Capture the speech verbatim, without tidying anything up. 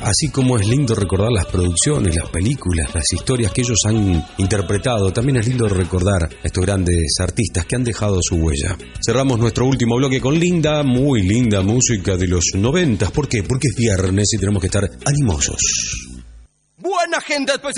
Así como es lindo recordar las producciones, las películas, las historias que ellos han interpretado, también es lindo recordar a estos grandes artistas que han dejado su huella. Cerramos nuestro último bloque con linda, muy linda música de los noventas. ¿Por qué? Porque es viernes y tenemos que estar animosos. Buena gente, después